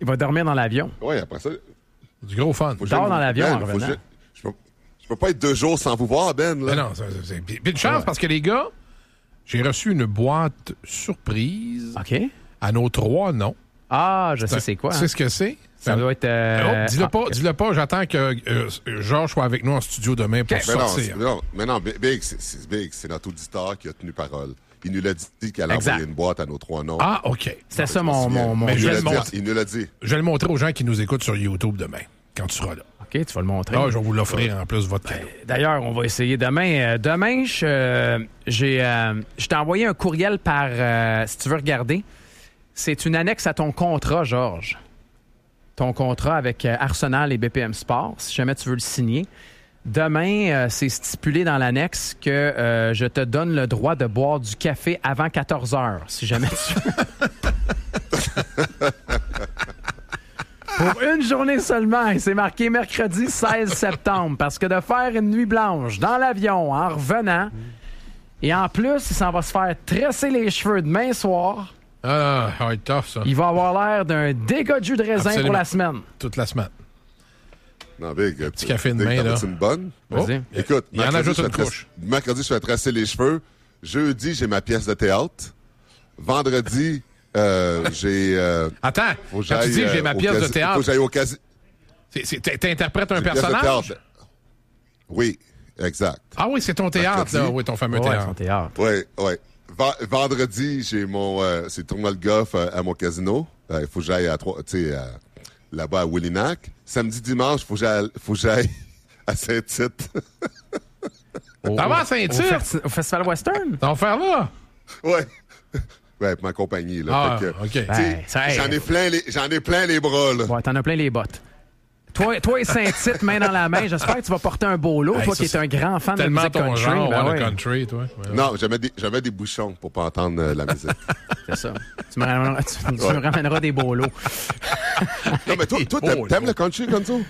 Il va dormir dans l'avion. Oui, après ça... Du gros fun. Dors dans l'avion en revenant. Je peux pas être 2 jours sans vous voir, Ben. Là. Mais non, puis une chance, parce que les gars, j'ai reçu une boîte surprise. OK. À nos 3 noms. Ah, je sais c'est quoi. Tu sais ce que c'est? Ça doit être... Dis-le pas. J'attends que Georges soit avec nous en studio demain pour sortir. Mais non, Big, c'est notre auditeur qui a tenu parole. Il nous l'a dit qu'elle a envoyé une boîte à nos 3 noms. Ah, OK. C'était ça mon... Mais il nous l'a dit. Je vais le montrer aux gens qui nous écoutent sur YouTube demain, quand tu seras là. OK, tu vas le montrer. Ah, je vais vous l'offrir en plus, votre cadeau. D'ailleurs, on va essayer demain. Demain, je t'ai envoyé un courriel par... si tu veux regarder. C'est une annexe à ton contrat, Georges. Ton contrat avec Arsenal et BPM Sport, si jamais tu veux le signer. Demain, c'est stipulé dans l'annexe que je te donne le droit de boire du café avant 14 heures, si jamais tu veux. Pour une journée seulement, et c'est marqué mercredi 16 septembre, parce que de faire une nuit blanche dans l'avion en revenant, et en plus, il s'en va se faire tresser les cheveux demain soir... Ah, ça va être tough, ça. Il va avoir l'air d'un dégât de jus de raisin pour la semaine. Toute la semaine. Non, Big, petit café de main, là. C'est une bonne. Vas-y. Écoute, il y en ajoute une couche. Mercredi, je vais tracer les cheveux. Jeudi, j'ai ma pièce de théâtre. Vendredi, j'ai... Attends, quand tu dis j'ai ma pièce de théâtre... Faut que j'aille au casino. T'interprètes un personnage? Oui, exact. Ah oui, c'est ton théâtre, là. Oui, ton fameux théâtre. Son théâtre. Oui. Vendredi, j'ai c'est tournoi de golf à mon casino. Il faut que j'aille là-bas à Willinac. Samedi, dimanche, il faut que j'aille à Saint-Tite. T'en vas à Saint-Tite? Au Festival Western? T'en vas faire là? Ouais. Ouais, pour ma compagnie, là. Ah, fait OK. J'en ai plein les bras, là. Ouais, t'en as plein les bottes. Toi et Saint-Tite, main dans la main, j'espère que tu vas porter un beau lot, toi qui es un grand fan de musique country. Genre, le country, toi. Ouais. Non, j'avais des bouchons pour pas entendre la musique. C'est ça. Tu me ramèneras des beaux lots. Non, mais toi t'aimes le country, Gonzo?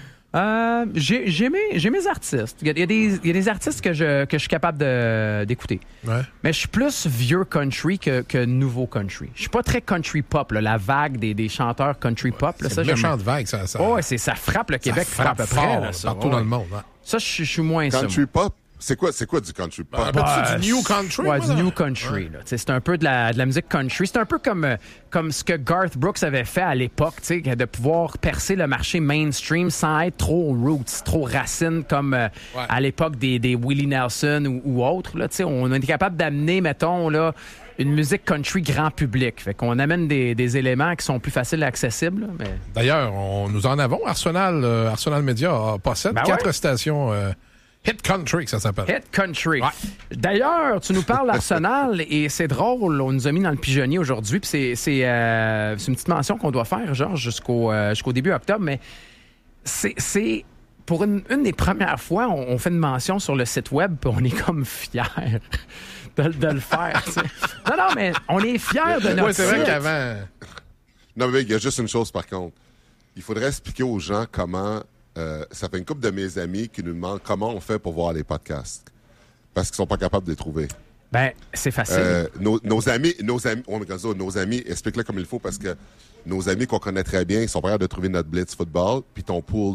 J'ai mes artistes. Il y a des artistes que je suis capable d'écouter. Ouais. Mais je suis plus vieux country que nouveau country. Je suis pas très country pop, là, la vague des chanteurs country pop. Là, c'est ça, une méchante vague, ça. Oh, ouais, ça frappe le Québec, frappe à peu près. Là, partout dans le monde. Hein. Ça, je suis moins country pop? C'est quoi du country pop? C'est du new country? Ouais, du new country. Là. C'est un peu de la musique country. C'est un peu comme ce que Garth Brooks avait fait à l'époque, de pouvoir percer le marché mainstream sans être trop roots, trop racine comme à l'époque des Willie Nelson ou autres. Là, on a été capable d'amener, mettons, là, une musique country grand public. Fait qu'on amène des éléments qui sont plus faciles et accessibles. Mais... D'ailleurs, nous en avons. Arsenal Media possède 4 stations... Hit Country, ça s'appelle. Hit Country. Ouais. D'ailleurs, tu nous parles d'Arsenal et c'est drôle, on nous a mis dans le pigeonnier aujourd'hui, puis c'est une petite mention qu'on doit faire, Georges, jusqu'au début octobre, mais c'est pour une des premières fois, on fait une mention sur le site web, puis on est comme fiers de le faire. T'sais. Non, mais on est fiers de notre c'est vrai site. qu'avant... Non, mais il y a juste une chose, par contre. Il faudrait expliquer aux gens comment... ça fait une couple de mes amis qui nous demandent comment on fait pour voir les podcasts. Parce qu'ils sont pas capables de les trouver. Ben, c'est facile. Nos amis, explique-le comme il faut parce que nos amis qu'on connaît très bien, ils sont pas capables de trouver notre Blitz Football, puis ton pool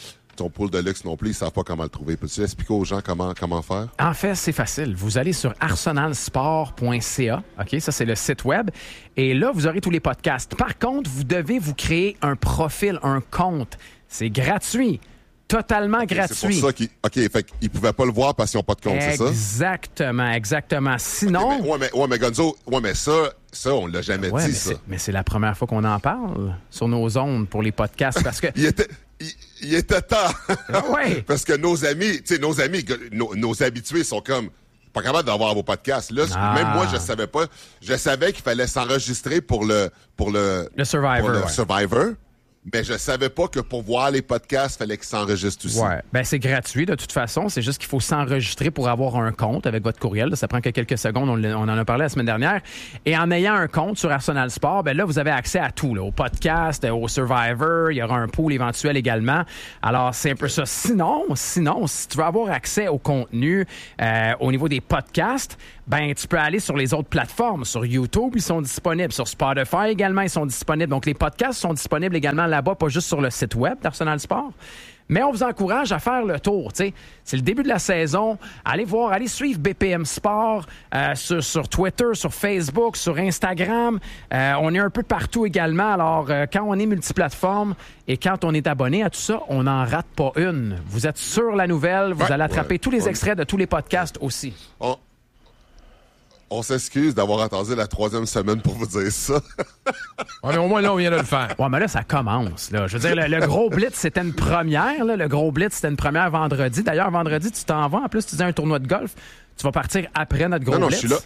de luxe non plus, ils savent pas comment le trouver. Peux-tu expliquer aux gens comment faire? En fait, c'est facile. Vous allez sur arsenalsport.ca. OK, ça, c'est le site web. Et là, vous aurez tous les podcasts. Par contre, vous devez vous créer un profil, un compte. C'est gratuit. Totalement gratuit. C'est pour ça qu'ils ne pouvaient pas le voir parce qu'ils n'ont pas de compte, c'est ça? Exactement. Sinon... mais Gonzo, ça, on l'a jamais dit, ça. Mais c'est la première fois qu'on en parle sur nos ondes pour les podcasts parce que... il était temps. Ouais. Parce que nos amis, nos habitués sont comme... pas capables d'avoir vos podcasts. Là, même moi, je savais pas. Je savais qu'il fallait s'enregistrer pour le Survivor. Mais je savais pas que pour voir les podcasts, il fallait qu'ils s'enregistrent aussi. Ouais. Ben, c'est gratuit de toute façon. C'est juste qu'il faut s'enregistrer pour avoir un compte avec votre courriel. Ça prend que quelques secondes. On en a parlé la semaine dernière. Et en ayant un compte sur Arsenal Sport, ben là, vous avez accès à tout, là, au podcast, au Survivor. Il y aura un pool éventuel également. Alors, c'est un peu ça. Sinon, si tu veux avoir accès au contenu au niveau des podcasts, ben tu peux aller sur les autres plateformes. Sur YouTube, ils sont disponibles. Sur Spotify également, ils sont disponibles. Donc, les podcasts sont disponibles également là-bas, pas juste sur le site web d'Arsenal Sport. Mais on vous encourage à faire le tour. T'sais. C'est le début de la saison. Allez voir, allez suivre BPM Sport sur Twitter, sur Facebook, sur Instagram. On est un peu partout également. Alors, quand on est multiplateforme et quand on est abonné à tout ça, on n'en rate pas une. Vous êtes sur la nouvelle. Vous allez attraper tous les extraits de tous les podcasts aussi. On s'excuse d'avoir attendu la 3e semaine pour vous dire ça. Mais au moins, là, on vient de le faire. Ouais, mais là, ça commence. Là. Je veux dire, le gros blitz, c'était une première. Là. Le gros blitz, c'était une première vendredi. D'ailleurs, vendredi, tu t'en vas. En plus, tu dis un tournoi de golf. Tu vas partir après notre gros blitz. Je suis là.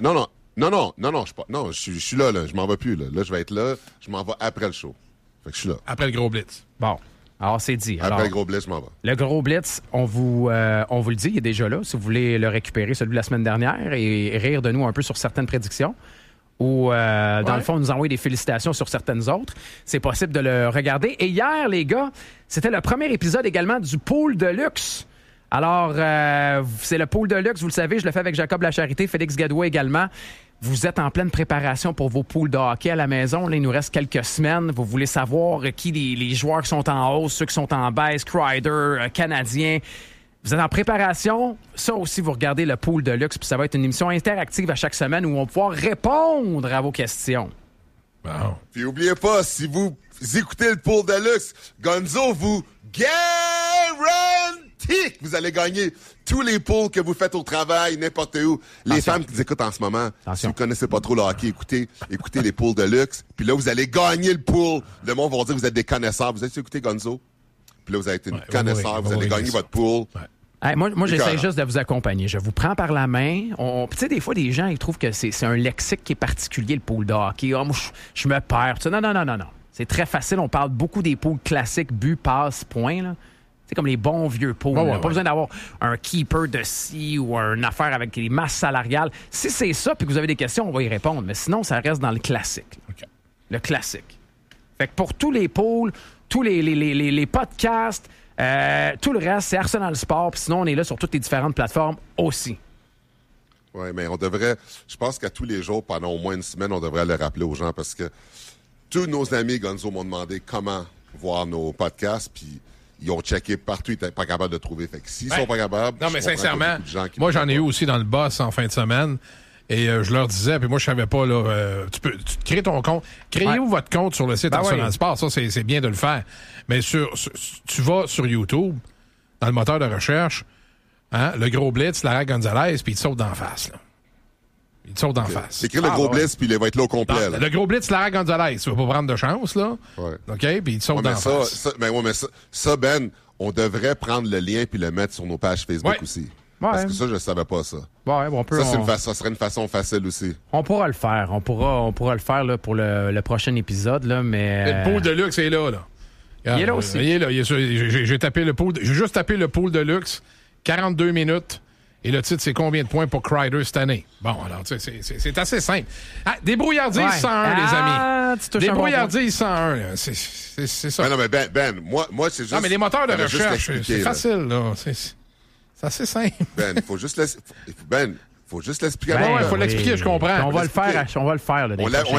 Non, je suis là. Je m'en vais plus. Là, je vais être là. Je m'en vais après le show. Fait que je suis là. Après le gros blitz. Bon. Alors, c'est dit. Après le gros blitz, je m'en vais. Le gros blitz, on vous le dit, il est déjà là. Si vous voulez le récupérer, celui de la semaine dernière, et rire de nous un peu sur certaines prédictions, ou dans le fond, nous envoyer des félicitations sur certaines autres, c'est possible de le regarder. Et hier, les gars, c'était le premier épisode également du Pool de luxe. Alors, c'est le Pool de luxe, vous le savez, je le fais avec Jacob Lacharité, Félix Gadouet également. Vous êtes en pleine préparation pour vos poules de hockey à la maison. Là, il nous reste quelques semaines. Vous voulez savoir qui les joueurs qui sont en hausse, ceux qui sont en baisse, Crider, Canadiens. Vous êtes en préparation. Ça aussi, vous regardez le Pool de luxe. Puis ça va être une émission interactive à chaque semaine où on va pouvoir répondre à vos questions. Wow. Puis n'oubliez pas, si vous écoutez le Pool de luxe, Gonzo vous garantit que vous allez gagner tous les pools que vous faites au travail, n'importe où. Les femmes qui nous écoutent en ce moment, si vous connaissez pas trop le hockey, écoutez les pools de luxe. Puis là, vous allez gagner le pool. Le monde va dire que vous êtes des connaisseurs. Vous avez écouté Gonzo? Puis là, vous avez été une connaisseur. Vous allez gagner votre pool. Ouais. Hey, moi j'essaie juste de vous accompagner. Je vous prends par la main. Tu sais, des fois, des gens ils trouvent que c'est un lexique qui est particulier, le pool de hockey. Oh, moi, je me perds. Non. C'est très facile. On parle beaucoup des pools classiques, but, passe, point, là. C'est comme les bons vieux pools. Pas besoin d'avoir un keeper de ci ou une affaire avec les masses salariales. Si c'est ça puis que vous avez des questions, on va y répondre. Mais sinon, ça reste dans le classique. Okay. Le classique. Fait que pour tous les pools, tous les podcasts, tout le reste, c'est Arsenal Sport. Puis sinon, on est là sur toutes les différentes plateformes aussi. Oui, mais on devrait... Je pense qu'à tous les jours, pendant au moins une semaine, on devrait le rappeler aux gens parce que tous nos amis Gonzo m'ont demandé comment voir nos podcasts, puis ils ont checké partout, ils n'étaient pas capables de trouver. Fait que s'ils sont pas capables... Non, mais sincèrement, moi, j'en ai eu aussi dans le boss en fin de semaine. Et je leur disais, puis moi, je savais pas, là, tu crées ton compte. Créez-vous votre compte sur le site Arsenal Sport. Ça, c'est bien de le faire. Mais tu vas sur YouTube, dans le moteur de recherche, hein, le gros blitz, Lara Gonzalez, puis il te saute d'en face, là. Il te saute d'en face. Écris le gros blitz, puis il va être là au complet. Là. Le gros blitz, Lara Gonzalez. Tu vas pas prendre de chance, là. Ouais. OK? Puis il te saute d'en face. Ça, Ben, on devrait prendre le lien puis le mettre sur nos pages Facebook aussi. Ouais. Parce que ça, je ne savais pas ça. Ouais, bon, ça serait une façon facile aussi. On pourra le faire. On pourra le faire là, pour le prochain épisode. Là, mais le pool de luxe est là. Il est là aussi. Il est là. J'ai tapé le pool. J'ai juste tapé le pool de luxe. 42 minutes. Et le titre, c'est combien de points pour Crider cette année? Bon, alors, tu sais, c'est assez simple. Ah, débrouillardise 101, les amis. Débrouillardise 101. C'est ça. Non, mais Ben, moi, c'est juste... Non, mais les moteurs de recherche, c'est facile, là. C'est assez simple. Ben, faut juste l'expliquer. Il faut l'expliquer, je comprends. On va le faire.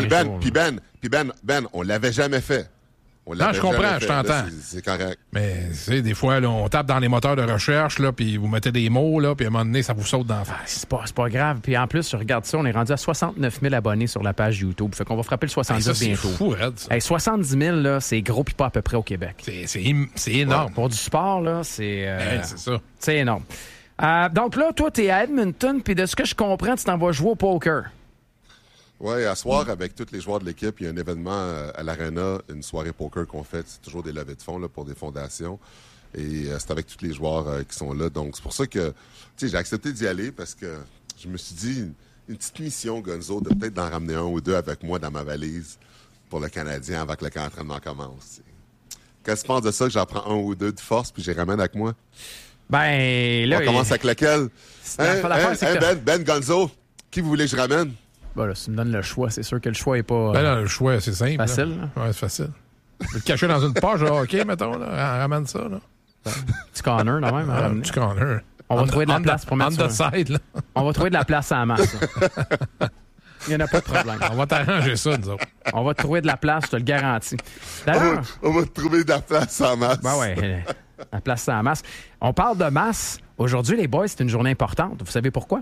Ben, on l'avait jamais fait. Non, je comprends, je t'entends. C'est correct. Mais, tu sais, des fois, là, on tape dans les moteurs de recherche, là, puis vous mettez des mots, là, puis à un moment donné, ça vous saute d'en face. C'est pas grave. Puis en plus, je regarde ça, on est rendu à 69 000 abonnés sur la page YouTube. Fait qu'on va frapper le 70 bientôt. C'est fou, Red, ça. 70 000, là, c'est gros puis pas à peu près au Québec. C'est énorme. Ouais, pour du sport, là, c'est ça. C'est énorme. Donc là, toi, t'es à Edmonton, puis de ce que je comprends, tu t'en vas jouer au poker. Oui, à soir, avec tous les joueurs de l'équipe, il y a un événement à l'Arena, une soirée poker qu'on fait. C'est toujours des levées de fonds là, pour des fondations. Et c'est avec tous les joueurs qui sont là. Donc, c'est pour ça que j'ai accepté d'y aller parce que je me suis dit, une petite mission, Gonzo, de peut-être d'en ramener un ou deux avec moi dans ma valise pour le Canadien avant que le camp d'entraînement commence. Qu'est-ce que tu penses de ça, que j'en prends un ou deux de force puis j'ai ramène avec moi? Ben, là... On commence avec lequel? Ben Gonzo, qui vous voulez que je ramène? Ben là, si tu me donnes le choix, c'est sûr que le choix n'est pas... Ben là, le choix, c'est simple. Facile. Là. Ouais, c'est facile. Tu peux le cacher dans une page, OK, mettons, là. Ramène ça, là. Petit corner, quand même. Petit corner. On va trouver de la place pour mettre On va trouver de la place à la masse. Il n'y en a pas de problème. On va t'arranger ça, nous autres. On va trouver de la place, je te le garantis. D'ailleurs, on va trouver de la place en masse. Ben ouais, la place en masse. On parle de masse. Aujourd'hui, les boys, c'est une journée importante. Vous savez pourquoi?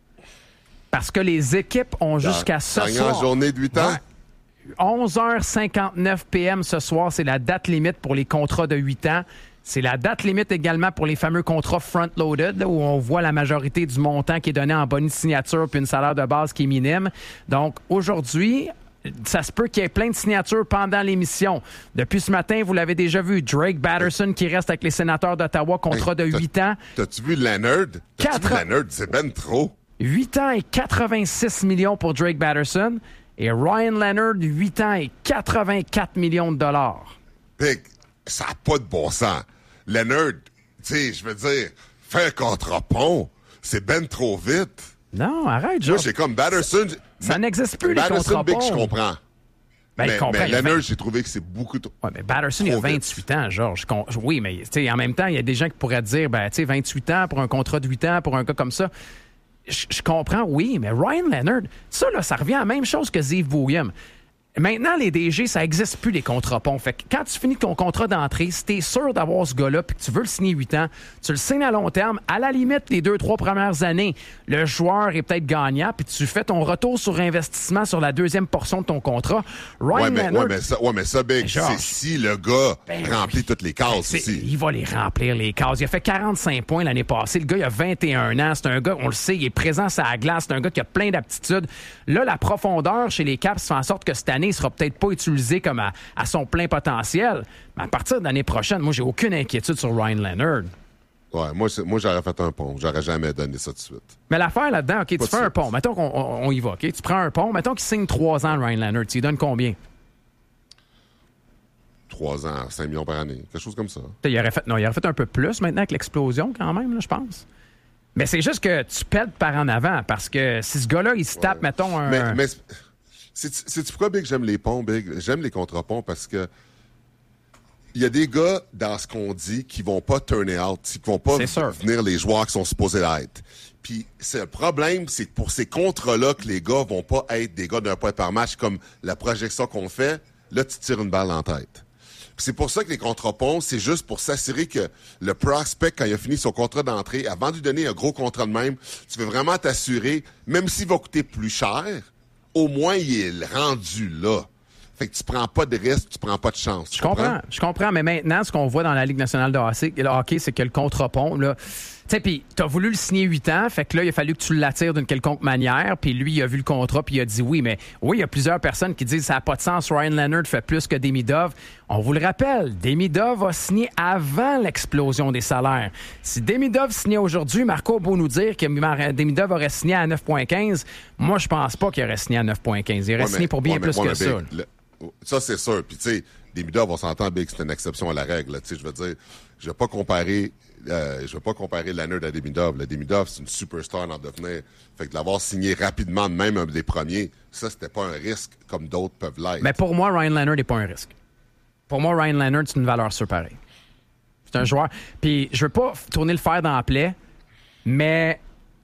Parce que les équipes ont jusqu'à ce soir... Dernière journée de 8 ans? Ouais, 11h59 p.m. ce soir, c'est la date limite pour les contrats de 8 ans. C'est la date limite également pour les fameux contrats front-loaded, où on voit la majorité du montant qui est donné en bonus signature puis une salaire de base qui est minime. Donc, aujourd'hui, ça se peut qu'il y ait plein de signatures pendant l'émission. Depuis ce matin, vous l'avez déjà vu, Drake Batterson qui reste avec les Sénateurs d'Ottawa, contrat de 8 ans. T'as-tu vu Leonard? Leonard, c'est ben trop. 8 ans et 86 millions pour Drake Batterson. Et Ryan Leonard, 8 ans et 84 millions de dollars. Big, ça n'a pas de bon sens. Leonard, tu sais, je veux dire, faire un contre-pont, c'est ben trop vite. Non, arrête, George. Moi, j'ai comme Batterson... Ça n'existe plus, les contre-ponts. Big, je comprends. Mais Leonard, j'ai trouvé que c'est beaucoup trop... Ouais, mais Batterson, il a 28 ans, Georges. Oui, mais en même temps, il y a des gens qui pourraient dire, 28 ans pour un contrat de 8 ans, pour un gars comme ça. Je comprends, oui, mais Ryan Leonard, ça revient à la même chose que Ziv Williams. Maintenant, les DG, ça n'existe plus, les contrats-ponts. Fait que quand tu finis ton contrat d'entrée, si t'es sûr d'avoir ce gars-là puis que tu veux le signer 8 ans, tu le signes à long terme. À la limite, les 2-3 premières années, le joueur est peut-être gagnant puis tu fais ton retour sur investissement sur la deuxième portion de ton contrat. Ryan Leonard... mais ça, Big, c'est si le gars remplit toutes les cases aussi. Il va les remplir, les cases. Il a fait 45 points l'année passée. Le gars, il a 21 ans. C'est un gars, on le sait, il est présent sur la glace. C'est un gars qui a plein d'aptitudes. Là, la profondeur chez les Caps fait en sorte que cette année, il sera peut-être pas utilisé comme à son plein potentiel. Mais à partir de l'année prochaine, moi, j'ai aucune inquiétude sur Ryan Leonard. Ouais, moi j'aurais fait un pont. J'aurais jamais donné ça tout de suite. Mais l'affaire là-dedans, OK, tu fais un pont. Mettons qu'on y va, OK? Tu prends un pont. Mettons qu'il signe 3 ans, Ryan Leonard. Tu lui donnes combien? 3 ans, 5 millions par année. Quelque chose comme ça. Il aurait fait un peu plus maintenant avec l'explosion quand même, là, je pense. Mais c'est juste que tu pètes par en avant parce que si ce gars-là, il se tape, mettons, un... Mais c'est pourquoi, Big, j'aime les ponts, Big? J'aime les contre-ponts parce que il y a des gars dans ce qu'on dit qui vont pas turn out, qui vont pas venir les joueurs qui sont supposés être. Puis c'est le problème, c'est pour ces contrats-là que les gars vont pas être des gars d'un point par match comme la projection qu'on fait. Là, tu tires une balle en tête. Puis c'est pour ça que les contre-ponts, c'est juste pour s'assurer que le prospect, quand il a fini son contrat d'entrée, avant de lui donner un gros contrat de même, tu veux vraiment t'assurer, même s'il va coûter plus cher, au moins, il est rendu là. Fait que tu prends pas de risque, tu prends pas de chance. Je comprends, mais maintenant, ce qu'on voit dans la Ligue nationale de hockey, c'est que le contre-pont, là... Tu sais, puis t'as voulu le signer 8 ans, fait que là, il a fallu que tu l'attires d'une quelconque manière, puis lui, il a vu le contrat, puis il a dit oui, mais oui, il y a plusieurs personnes qui disent ça n'a pas de sens, Ryan Leonard fait plus que Demidov. On vous le rappelle, Demidov a signé avant l'explosion des salaires. Si Demidov signait aujourd'hui, Marco a beau nous dire que Demidov aurait signé à 9,15, moi, je pense pas qu'il aurait signé à 9,15. Il aurait signé pour bien plus que ça. Ça, c'est sûr. Puis, tu sais, Demidov, on s'entend, Big, c'est une exception à la règle. Tu sais, je veux dire, je vais pas comparer Leonard à Demidov. Le Demidov, c'est une superstar en devenir. Fait que de l'avoir signé rapidement, même un des premiers, ça, c'était pas un risque comme d'autres peuvent l'être. Mais pour moi, Ryan Leonard n'est pas un risque. Pour moi, Ryan Leonard, c'est une valeur sûre pareille. C'est un joueur. Puis, je veux pas tourner le fer dans la plaie, mais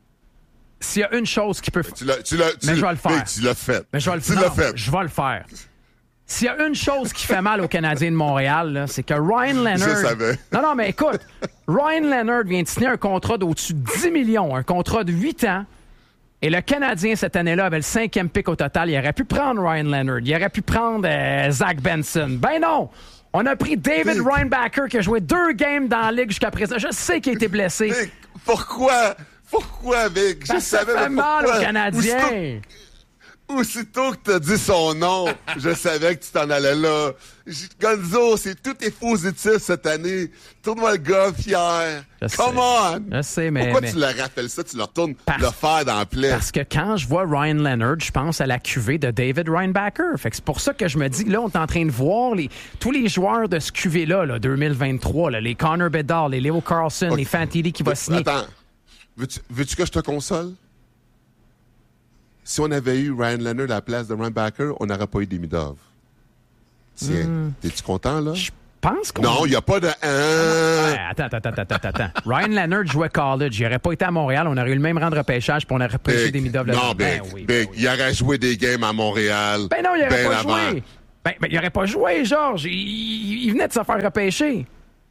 s'il y a une chose qui peut... Mais je vais le faire. Tu l'as fait. Mais je vais le faire. Je vais le faire. S'il y a une chose qui fait mal aux Canadiens de Montréal, là, c'est que Ryan Leonard... Je savais. Non, mais écoute, Ryan Leonard vient de signer un contrat d'au-dessus de 10 millions, un contrat de 8 ans, et le Canadien, cette année-là, avait le 5e pick au total. Il aurait pu prendre Ryan Leonard, il aurait pu prendre Zach Benson. Ben non! On a pris David Reinbacher, qui a joué 2 games dans la Ligue jusqu'à présent. Je sais qu'il a été blessé. Vic, pourquoi? Pourquoi, Vic? Je savais ça fait mal aux Canadiens. Aussitôt que t'as dit son nom, je savais que tu t'en allais là. Gonzo, tout est positif cette année. Tourne-moi le gars fier. Come on! Je sais, mais... Pourquoi tu leur rappelles ça? Tu leur tournes le fer dans la plaie. Parce que quand je vois Ryan Leonard, je pense à la cuvée de David Reinbacher. Fait que c'est pour ça que je me dis, là, on est en train de voir tous les joueurs de ce cuvée-là, 2023, les Connor Bedard, les Leo Carlson, les Fantilli qui va signer. Attends, veux-tu que je te console? Si on avait eu Ryan Leonard à la place de Reinbacher, on n'aurait pas eu Demidov. Tiens, t'es-tu content, là? pense qu'on... Non, il n'y a pas de... Attends. Ryan Leonard jouait college. Il n'aurait pas été à Montréal. On aurait eu le même rang de repêchage puis on aurait repêché Demidov là. Non, Big. Il aurait joué des games à Montréal. Ben non, il n'aurait pas avant. joué. Ben, il n'aurait pas joué, Georges. Il venait de se faire repêcher.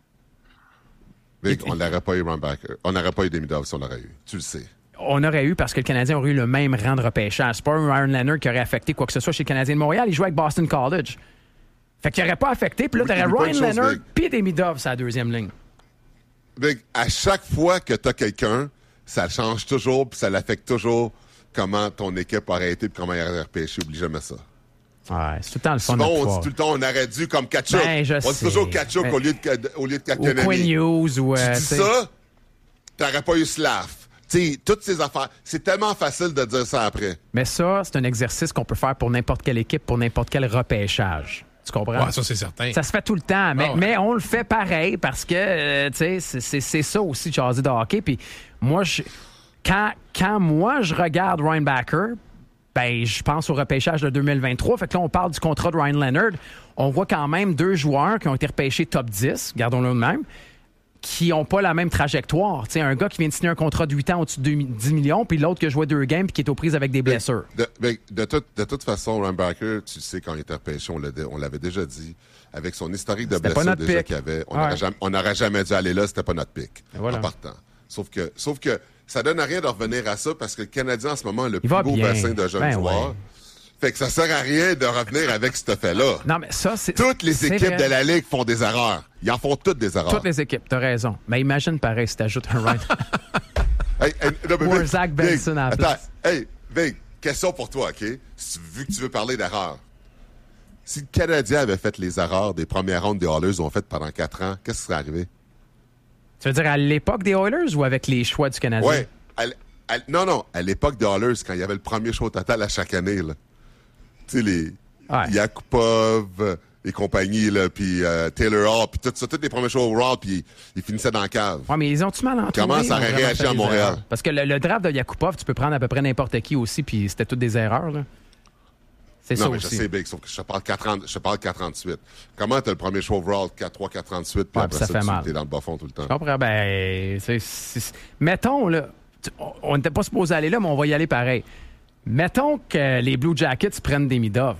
Big, on n'aurait pas eu Runbacker. On n'aurait pas eu Demidov si on l'aurait eu. Tu le sais. On aurait eu parce que le Canadien aurait eu le même rang de repêchage. C'est pas un Ryan Leonard qui aurait affecté quoi que ce soit chez le Canadien de Montréal. Il jouait avec Boston College. Fait qu'il n'aurait pas affecté. Puis là, t'aurais Ryan Leonard puis Demidov sur la deuxième ligne. Big, à chaque fois que tu as quelqu'un, ça change toujours puis ça l'affecte toujours comment ton équipe aurait été puis comment il aurait repêché. Oublie jamais ça. Ouais, c'est tout le temps le fun. Sinon, on dit tout le temps, on aurait dû comme Kachuk. Ben, on dit toujours Kachuk au lieu de Kotkaniemi. Ou Quinn Hughes. Ou, tu dis ça, t'aurais pas eu Slav. T'sais, toutes ces affaires, c'est tellement facile de dire ça après. Mais ça, c'est un exercice qu'on peut faire pour n'importe quelle équipe, pour n'importe quel repêchage. Tu comprends? Ouais, ça, c'est certain. Ça se fait tout le temps, mais on le fait pareil parce que, tu sais, c'est ça aussi, jaser de hockey. Puis moi, quand moi, je regarde Ryan Backer, ben, je pense au repêchage de 2023. Fait que là, on parle du contrat de Ryan Leonard. On voit quand même 2 joueurs qui ont été repêchés top 10, gardons-le de même, qui n'ont pas la même trajectoire. T'sais, un gars qui vient de signer un contrat de 8 ans au-dessus de 10 millions, puis l'autre qui a joué 2 games puis qui est aux prises avec des blessures. De toute façon, Ryan Backer, tu sais, quand il était repêché, on l'avait déjà dit, avec son historique de blessures déjà qu'il avait, on n'aurait jamais dû aller là, c'était pas notre pick en partant. Sauf que ça donne à rien de revenir à ça parce que le Canadien, en ce moment, a le plus beau bassin de jeunes joueurs. Ouais. Fait que ça sert à rien de revenir avec ce fait-là. Non, mais ça, c'est... Toutes les équipes de la Ligue font des erreurs. Ils en font toutes des erreurs. Toutes les équipes, t'as raison. Mais imagine pareil si t'ajoutes un Ryan. Ou un Zach Benson à la place. Hey, Big, question pour toi, OK? Vu que tu veux parler d'erreurs. Si le Canadien avait fait les erreurs des premières rondes des Oilers ont fait pendant 4 ans, qu'est-ce qui serait arrivé? Tu veux dire à l'époque des Oilers ou avec les choix du Canadien? Oui. Non. À l'époque des Oilers, quand il y avait le premier choix total à chaque année, là. Tu sais, les Yakupov et compagnie, là, puis Taylor Hall, puis tout ça, tous les premiers choix overall, puis ils finissaient dans la cave. Oui, mais ils ont-tu mal entouré? Comment ça aurait réagi à Montréal? Parce que le draft de Yakupov, tu peux prendre à peu près n'importe qui aussi, puis c'était toutes des erreurs, là. C'est ça aussi. Je sais, Big, sauf que je parle 4-38. Comment t'as le premier choix overall, 4-3, 4-38, puis après ça fait mal. T'es dans le bas fond tout le temps. Je comprends, mettons, là, on n'était pas supposé aller là, mais on va y aller pareil. Mettons que les Blue Jackets prennent Demidov,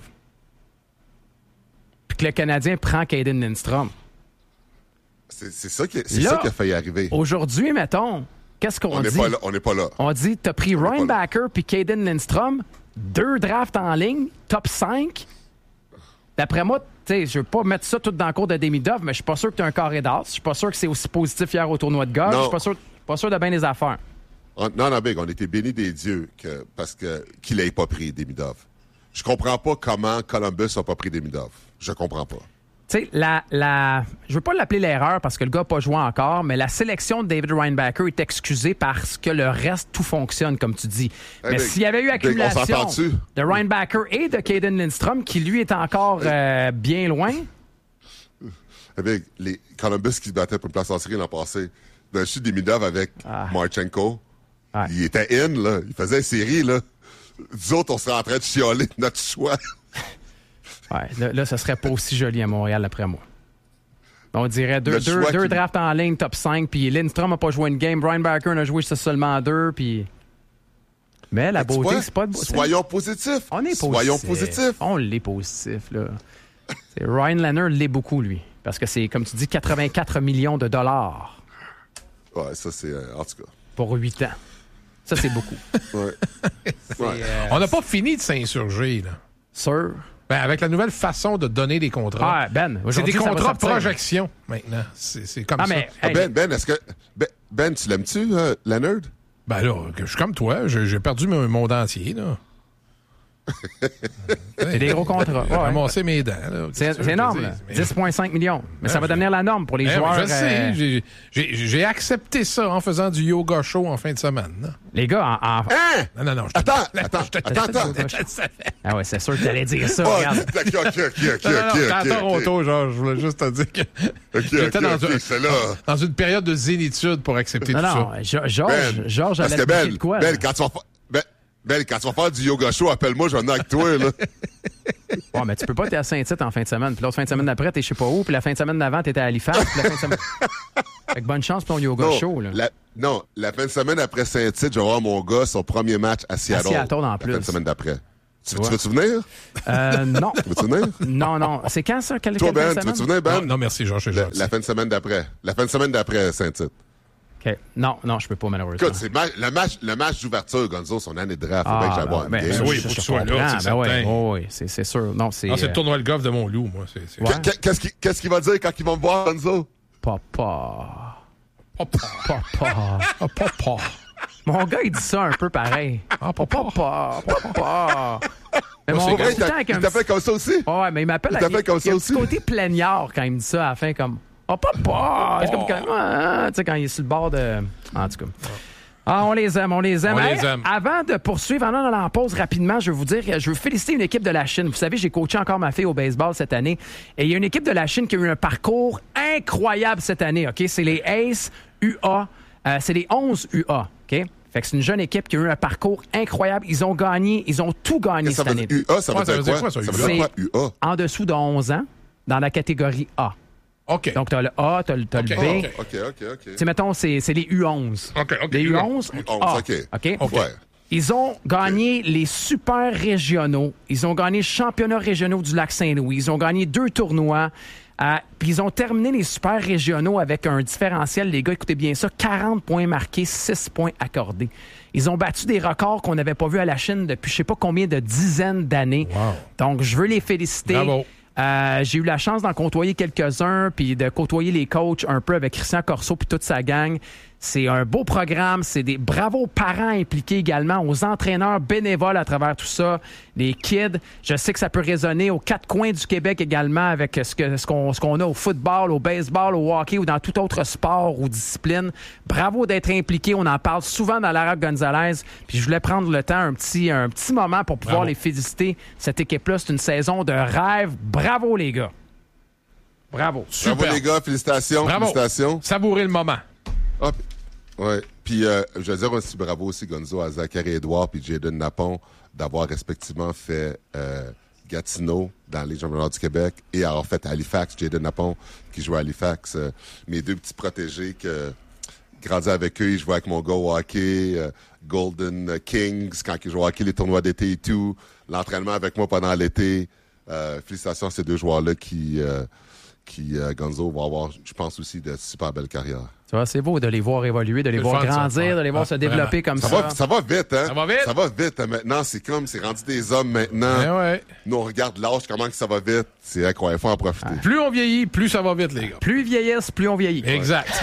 puis que le Canadien prend Caden Lindstrom. C'est ça qui a failli arriver. Aujourd'hui, mettons, qu'est-ce qu'on dit? On n'est pas là. On dit, t'as pris Ryan Backer puis Caden Lindstrom, 2 drafts en ligne, top 5. D'après moi, tu sais, je veux pas mettre ça tout dans le cours de Demidov, mais je suis pas sûr que tu as un carré d'as. Je suis pas sûr que c'est aussi positif hier au tournoi de golf. Je suis pas sûr de bien les affaires. Non, Big, on était bénis des dieux parce qu'il n'ait pas pris Demidov. Je comprends pas comment Columbus n'a pas pris Demidov. Je comprends pas. Tu sais, je veux pas l'appeler l'erreur parce que le gars n'a pas joué encore, mais la sélection de David Reinbacker est excusée parce que le reste, tout fonctionne, comme tu dis. Mais s'il y avait eu accumulation de Reinbacker et de Caden Lindstrom, qui lui est encore bien loin... Big, les Columbus qui se battaient pour une place en série l'an passé, je suis Demidov avec Marchenko. Il était in, là. Il faisait une série, là. Nous autres, on serait en train de chialer notre choix. Là, ça serait pas aussi joli à Montréal, après moi. On dirait deux drafts en ligne, top 5, puis Lindstrom n'a pas joué une game. Brian Backer a joué seulement 2, puis... Mais la beauté, c'est pas... Soyons positifs. On est positifs. Soyons positifs. On l'est positif, là. Ryan Leonard l'est beaucoup, lui. Parce que c'est, comme tu dis, 84 millions de dollars. Ouais, ça, c'est... en tout cas... Pour 8 ans. Ça, c'est beaucoup. On n'a pas fini de s'insurger, là. Sûr. Ben, avec la nouvelle façon de donner des contrats. C'est des contrats de projection, maintenant. C'est comme ça. Mais, est-ce que... Ben, tu l'aimes-tu, Leonard? Ben là, je suis comme toi. J'ai perdu mon dentier, là. C'est des gros contrats. J'ai ramassé mes dents. Là. C'est énorme, là. 10,5 millions. Mais ça va devenir la norme pour les joueurs. Je sais. J'ai accepté ça en faisant du yoga show en fin de semaine. Là. Les gars, Non. Attends. Ah ouais, c'est sûr que tu allais dire ça. Regarde. J'étais à Toronto, genre, je voulais juste te dire que j'étais dans une période de zénitude pour accepter tout ça. Non, Georges allait te dire de quoi? Ben, quand tu vas faire du yoga show, appelle-moi, je vais venir avec toi, là. Ouais, mais tu peux pas être à Saint-Tite en fin de semaine. Puis l'autre fin de semaine d'après, t'es je sais pas où. Puis la fin de semaine d'avant, t'étais à Halifax. Puis la fin de semaine... Fait que bonne chance pour ton yoga show. Là. La fin de semaine après Saint-Tite, je vais voir mon gars son premier match à Seattle. À Seattle en plus. La fin de semaine d'après. Tu veux-tu venir? Non. Tu veux-tu venir? Non. C'est quand ça? Toi, Ben, tu veux-tu venir, Ben? Non, merci, Georges. La fin de semaine d'après. La fin de semaine d'après Saint-Tite. OK. Non, je peux pas, malheureusement. Écoute, c'est le match d'ouverture, Gonzo, son année de draft. Faut bien que j'aille voir une game. Oui, il faut que tu sois là, c'est certain. Oui, c'est sûr. Non, c'est le tournoi de golf de Montloup, moi. Qu'est-ce qu'il va dire quand ils vont me voir, Gonzo? Papa. Mon gars, il dit ça un peu pareil. Papa. Mais mon gars, il t'appelle comme ça aussi? Ouais, mais il m'appelle... Il y a un petit côté plaignard quand il me dit ça à la fin, comme... Oh, papa! C'est comme quand, tu sais, quand il est sur le bord de... En tout cas. Ah, on les aime. Avant de poursuivre, en allant en pause rapidement, je veux féliciter une équipe de la Chine. Vous savez, j'ai coaché encore ma fille au baseball cette année. Et il y a une équipe de la Chine qui a eu un parcours incroyable cette année, OK? C'est les Ace UA. C'est les 11 UA, OK? Fait que c'est une jeune équipe qui a eu un parcours incroyable. Ils ont tout gagné cette année. UA, ça veut dire quoi? Ça veut dire quoi, UA? En dessous de 11 ans, dans la catégorie A. OK. Donc, t'as le A, t'as le B. OK. Tu sais, mettons, c'est les U11. OK. Les U11, A. OK. Ils ont gagné les super régionaux. Ils ont gagné les championnats régionaux du Lac-Saint-Louis. Ils ont gagné 2 tournois. Puis ils ont terminé les super régionaux avec un différentiel, les gars, écoutez bien ça, 40 points marqués, 6 points accordés. Ils ont battu des records qu'on n'avait pas vus à la Chine depuis je sais pas combien de dizaines d'années. Wow. Donc, je veux les féliciter. Bravo. J'ai eu la chance d'en côtoyer quelques-uns, puis de côtoyer les coachs un peu avec Christian Corso puis toute sa gang. C'est un beau programme. C'est des bravos parents impliqués également, aux entraîneurs bénévoles à travers tout ça, les kids. Je sais que ça peut résonner aux 4 coins du Québec également avec ce qu'on a au football, au baseball, au hockey ou dans tout autre sport ou discipline. Bravo d'être impliqués. On en parle souvent dans Lara Gonzalez. Puis je voulais prendre le temps, un petit moment pour pouvoir les féliciter. Cette équipe-là, c'est une saison de rêve. Bravo, les gars. Bravo. Super. Bravo, les gars. Félicitations. Bravo. Félicitations. Savourez le moment. Hop. Oui. Puis, je veux dire aussi bravo aussi, Gonzo, à Zachary Edouard puis Jaden Napon d'avoir respectivement fait Gatineau dans les championnats du Québec et avoir fait Halifax, Jaden Napon qui joue à Halifax. Mes 2 petits protégés que grandi avec eux, je jouais avec mon gars au hockey, Golden Kings, quand ils jouent au hockey, les tournois d'été et tout, l'entraînement avec moi pendant l'été. Félicitations à ces 2 joueurs-là qui Gonzo, va avoir, je pense aussi, de super belles carrières. Tu vois, c'est beau de les voir évoluer, de les voir grandir, de les voir se développer comme ça. Ça va vite, hein? Ça va vite? Ça va vite. Hein? Maintenant, c'est rendu des hommes maintenant. Ouais. Nous, on regarde l'âge, comment que ça va vite. C'est incroyable, faut en profiter. Plus on vieillit, plus ça va vite, les gars. Plus ils vieillissent, plus on vieillit. Exact.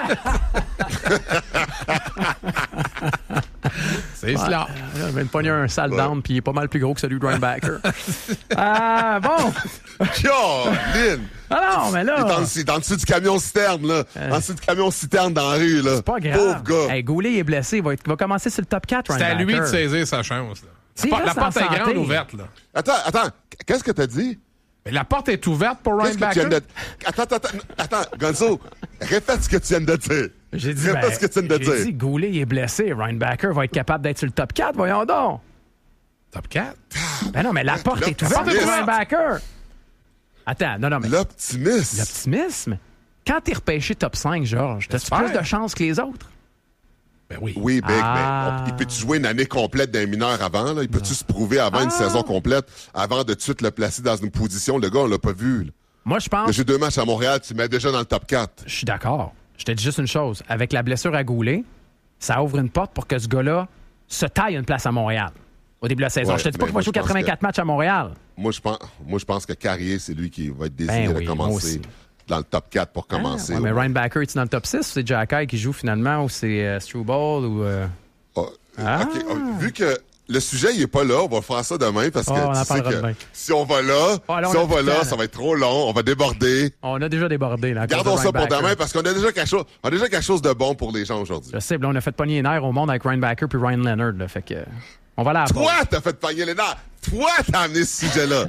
C'est cela. Il vient de pogner un sale d'âme, puis il est pas mal plus gros que celui de Ryan Backer. Bon. Lynn! Ah non, mais là... Il est dans le dessus du camion citerne, là. En dessous du camion citerne dans la rue, là. C'est pas grave. Pauvre gars. Hey, Goulet est blessé. Il va commencer sur le top 4, Ryan Backer. C'est à lui de saisir sa chance, là. La porte est grande ouverte, là. Attends. Qu'est-ce que t'as dit? Mais la porte est ouverte pour Ryan Backer. Attends, Gonzo, répète ce que tu viens de dire. J'ai dit, ce que tu viens de dire. J'ai dit, Goulet est blessé. Ryan Backer va être capable d'être sur le top 4. Voyons donc. Top 4? Ben non, mais la porte est ouverte pour Ryan Backer. Attends, non, mais... L'optimisme? Quand t'es repêché top 5, Georges, t'as-tu plus de chance que les autres? Ben oui. Oui, Big, mais il peut-tu jouer une année complète d'un mineur avant? Là? Il peut-tu se prouver avant une saison complète, avant de tout de suite le placer dans une position? Le gars, on l'a pas vu. Là. Moi, je pense... J'ai 2 matchs à Montréal, tu mets déjà dans le top 4. Je suis d'accord. Je te dis juste une chose. Avec la blessure à Goulet, ça ouvre une porte pour que ce gars-là se taille une place à Montréal au début de la saison. Je te dis pas qu'il va jouer 84 matchs à Montréal. Moi, je pense que Carrier, c'est lui qui va être désigné de commencer dans le top 4 pour commencer. Mais Ryan Backer, est-tu dans le top 6 ou c'est Jack High qui joue finalement ou c'est Struble ou... Vu que le sujet, il est pas là, on va faire ça demain parce que tu sais que si on va là, ça va être trop long, on va déborder. On a déjà débordé. Là, gardons ça pour demain parce qu'on a déjà quelque chose de bon pour les gens aujourd'hui. Je sais, là, on a fait pogner les nerfs au monde avec Ryan Backer puis Ryan Leonard. Là, fait que... On va Toi, t'as fait pogner les nerfs. Toi, t'as amené ce sujet-là.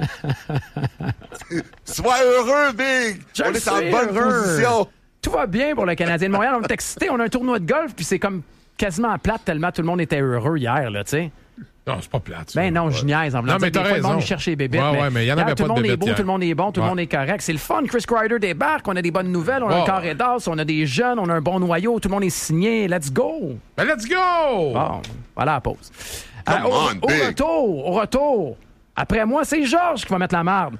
Sois heureux, Big. On est en bonne position. Tout va bien pour le Canadien de Montréal. On est excités. On a un tournoi de golf, puis c'est comme quasiment plate tellement tout le monde était heureux hier, là, tu sais. Non, c'est pas plate. Ben non, je niaise. En voulant dire, des fois, le monde cherche les bébites. Mais il y en avait pas de bébites. Tout le monde est beau, tout le monde est bon, tout le monde est correct. C'est le fun. Chris Kreider débarque, on a des bonnes nouvelles, on a un carré d'as, on a des jeunes, on a un bon noyau, tout le monde est signé. Let's go! Ben let's go! Bon, voilà la pause. Au retour, après moi, c'est Georges qui va mettre la marde.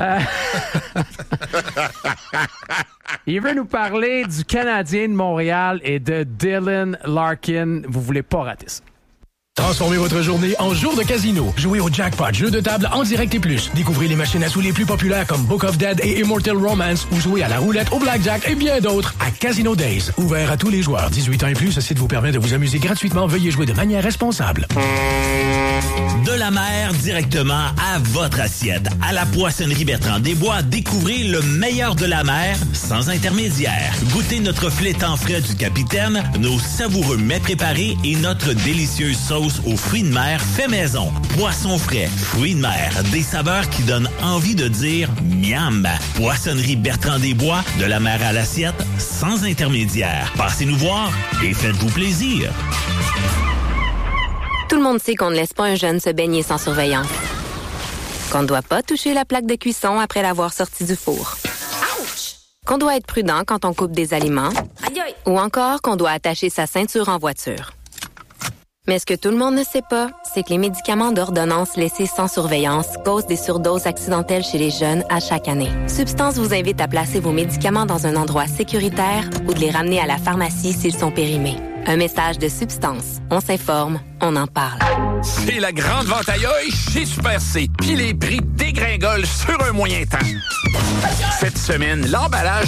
Il veut nous parler du Canadien de Montréal et de Dylan Larkin. Vous voulez pas rater ça. Transformez votre journée en jour de casino. Jouez au Jackpot, jeu de table en direct et plus. Découvrez les machines à sous les plus populaires comme Book of Dead et Immortal Romance ou jouez à la roulette, au blackjack et bien d'autres à Casino Days. Ouvert à tous les joueurs. 18 ans et plus, ce site vous permet de vous amuser gratuitement. Veuillez jouer de manière responsable. De la mer directement à votre assiette. À la Poissonnerie Bertrand des Bois, découvrez le meilleur de la mer sans intermédiaire. Goûtez notre flétan frais du capitaine, nos savoureux mets préparés et notre délicieuse sauce aux fruits de mer fait maison. Poisson frais, fruits de mer, des saveurs qui donnent envie de dire miam. Poissonnerie Bertrand des Bois, de la mer à l'assiette, sans intermédiaire. Passez-nous voir et faites-vous plaisir. Tout le monde sait qu'on ne laisse pas un jeune se baigner sans surveillance. Qu'on ne doit pas toucher la plaque de cuisson après l'avoir sorti du four. Ouch! Qu'on doit être prudent quand on coupe des aliments. Aïe aïe! Ou encore qu'on doit attacher sa ceinture en voiture. Mais ce que tout le monde ne sait pas, c'est que les médicaments d'ordonnance laissés sans surveillance causent des surdoses accidentelles chez les jeunes à chaque année. Substance vous invite à placer vos médicaments dans un endroit sécuritaire ou de les ramener à la pharmacie s'ils sont périmés. Un message de Substance. On s'informe, on en parle. C'est la grande vente aïe chez Super C. Puis les prix dégringolent sur un moyen temps. Cette semaine, l'emballage